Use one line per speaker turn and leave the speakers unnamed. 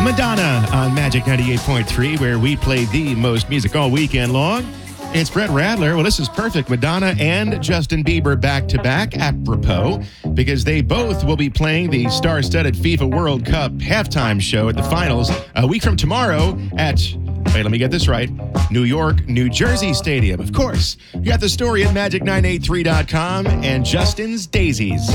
Madonna on Magic 98.3, where we play the most music all weekend long. It's Brett Radler. Well, this is perfect. Madonna and Justin Bieber back-to-back, apropos, because they both will be playing the star-studded FIFA World Cup halftime show at the finals a week from tomorrow at, wait, let me get this right, New York, New Jersey Stadium. Of course, you got the story at magic983.com and Justin's Daisies.